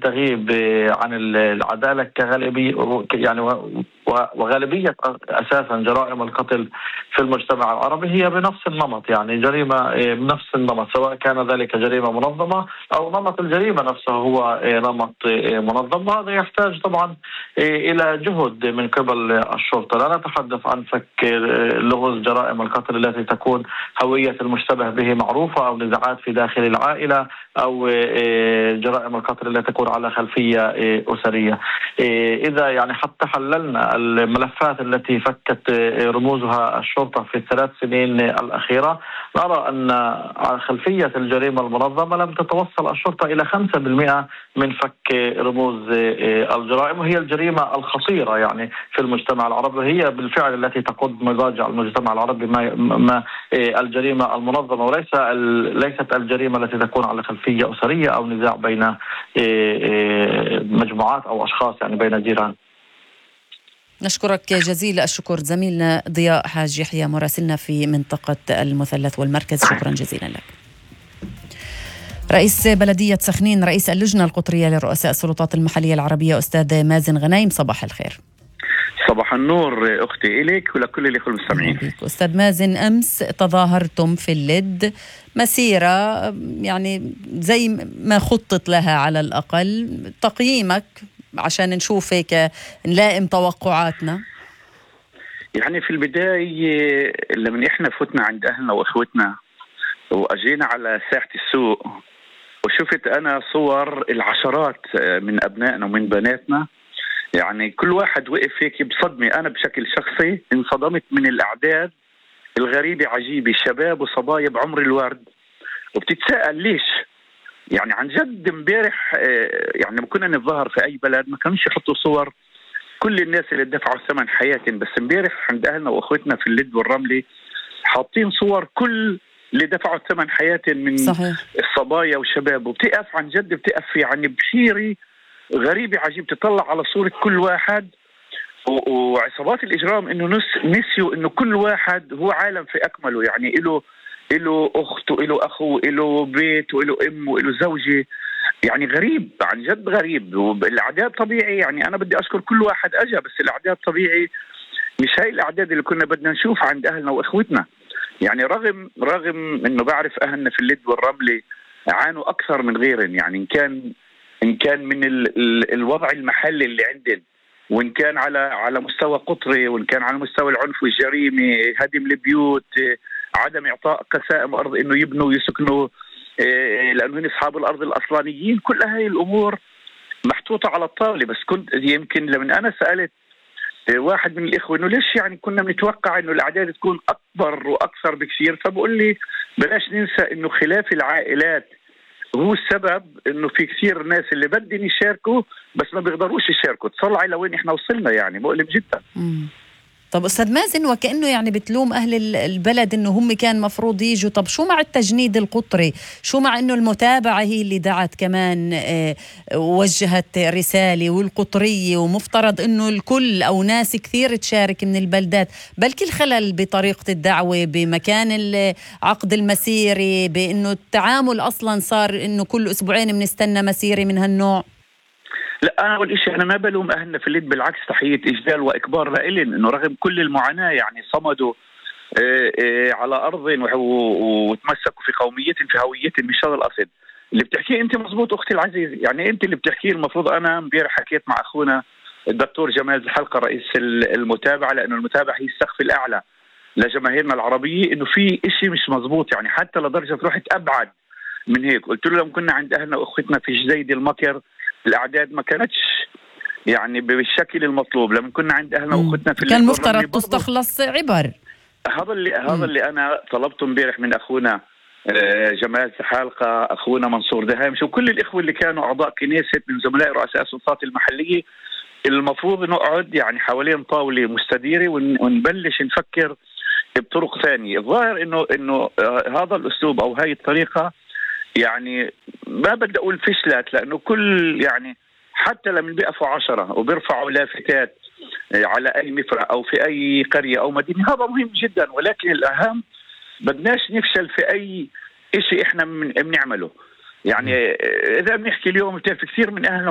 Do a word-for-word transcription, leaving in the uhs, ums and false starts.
تغيب عن العدالة كغالبية يعني وغالبية أساسا جرائم القتل في المجتمع العربي هي بنفس النمط، يعني جريمة بنفس النمط، سواء كان ذلك جريمة منظمة أو نمط الجريمة نفسه هو نمط منظم. وهذا يحتاج طبعا إلى جهد من قبل الشرطة. لا نتحدث عن فك لغز جرائم القتل التي تكون هوية المشتبه به معروفة، أو نزاعات في داخل العائلة، أو جرائم القتل التي تكون على خلفية أسرية. إذا يعني حتى حللنا الملفات التي فكت رموزها الشرطة في الثلاث سنين الأخيرة، نرى أن على خلفية الجريمة المنظمة لم تتوصل الشرطة إلى خمسة بالمئة من فك رموز الجرائم، وهي الجريمة الخطيرة يعني في المجتمع العربي، وهي بالفعل التي تقود مضاجع المجتمع العربي ما, ما الجريمة المنظمة، وليس ليست الجريمة التي تكون على خلفية أسرية أو نزاع بين مجموعات أو أشخاص يعني بين جيران. نشكرك جزيل الشكر زميلنا ضياء حاج يحيى مراسلنا في منطقة المثلث والمركز، شكرا جزيلا لك. رئيس بلدية سخنين رئيس اللجنة القطرية لرؤساء السلطات المحلية العربية أستاذ مازن غنايم، صباح الخير. صباح النور أختي إليك ولكل الأخوة المستمعين. أستاذ مازن، أمس تظاهرتم في اللد مسيرة يعني زي ما خطط لها على الأقل، تقييمك عشان نشوف هيك نلائم توقعاتنا. يعني في البداية لما إحنا فتنا عند أهلنا وأخوتنا وأجينا على ساحة السوق وشفت أنا صور العشرات من أبنائنا ومن بناتنا، يعني كل واحد وقف هيك بصدمة. أنا بشكل شخصي انصدمت من الأعداد الغريبة عجيبة، شباب وصبايا بعمر الورد، وبتتساءل ليش. يعني عن جد امبارح يعني لما كنا نتظاهر في أي بلد ما كانوش يحطوا صور كل الناس اللي دفعوا ثمن حياتهم، بس امبارح عند أهلنا وأخوتنا في اللد والرملة حاطين صور كل اللي دفعوا ثمن حياتهم من صحيح. الصبايا والشباب، وبتقف عن جد بتقف يعني بشيري غريبة عجيب، تطلع على صورة كل واحد. وعصابات الإجرام إنه نس نسيوا إنه كل واحد هو عالم في أكمله، يعني إله إله أخت وإله أخو وإله بيت وإله أم وإله زوجة، يعني غريب عن جد غريب. والأعداد طبيعي، يعني أنا بدي أشكر كل واحد أجا، بس الأعداد طبيعي مش هاي الأعداد اللي كنا بدنا نشوف عند أهلنا وإخوتنا. يعني رغم رغم إنه بعرف أهلنا في اللد والرملة عانوا أكثر من غيرهم، يعني إن كان إن كان من ال ال الوضع المحلي اللي عندنا، وإن كان على على مستوى قطري، وإن كان على مستوى العنف والجريمة، هدم البيوت، عدم إعطاء قسائم أرض إنه يبنوا ويسكنوا لأنه هن أصحاب الأرض الأصلانيين، كل هاي الأمور محطوطة على الطاولة. بس كنت يمكن لما أنا سألت واحد من الإخوة إنه ليش يعني كنا بنتوقع إنه الأعداد تكون أكبر وأكثر بكثير، فبقول لي بلاش ننسى إنه خلاف العائلات هو السبب إنه في كثير ناس اللي بدهم يشاركوا بس ما بيقدروش يشاركوا. تصلعي لوين إحنا وصلنا، يعني مؤلم جدا. مم. طب أستاذ مازن، وكأنه يعني بتلوم أهل البلد إنه هم كان مفروض يجوا، طب شو مع التجنيد القطري؟ شو مع إنه المتابعة هي اللي دعت كمان اه وجهت رسالة، والقطرية ومفترض إنه الكل أو ناس كثير تشارك من البلدات، بلكي الخلل بطريقة الدعوة، بمكان عقد المسيرة، بإنه التعامل أصلا صار إنه كل أسبوعين بنستنى مسيرة من هالنوع. لا أنا أول إشي أنا ما بلوم أهلنا في الليد، بالعكس تحية إجلال وإكبار لإلن إنه رغم كل المعاناة يعني صمدوا اه اه على أرض وتمسكوا في قوميتهم في هويتهم مش هذا الأصل. اللي بتحكيه أنت مزبوط أختي العزيز، يعني أنت اللي بتحكيه المفروض. أنا امبارح حكيت مع أخونا الدكتور جمال الحلقة رئيس المتابعة، لأنه المتابعة هي السقف الأعلى لجماهيرنا العربية، إنه في إشي مش مزبوط، يعني حتى لدرجة رحت أبعد من هيك. قلت له لما كنا عند أهلنا وأخوتنا في جزيد المكر الأعداد ما كانتش يعني بالشكل المطلوب، لما كنا عند أهلنا وأخوتنا في كان مفترض تستخلص عبر. هذا اللي هذا مم. اللي أنا طلبته امبارح من أخونا جمال سحالقة، أخونا منصور دهامش، وكل الإخوة اللي كانوا أعضاء كنيسة من زملاء رؤساء السلطات المحلية. المفروض نقعد يعني حوالين طاولة مستديرة ونبلش نفكر بطرق ثانية. الظاهر إنه إنه هذا الأسلوب أو هاي الطريقة يعني ما بدي أقول فشلت، لأنه كل يعني حتى لما بيقفوا عشرة وبيرفعوا لافتات على أي مفرق أو في أي قرية أو مدينة هذا مهم جدا، ولكن الأهم بدناش نفشل في أي إشي إحنا بنعمله. يعني إذا بنحكي اليوم بتعرف كثير من أهلنا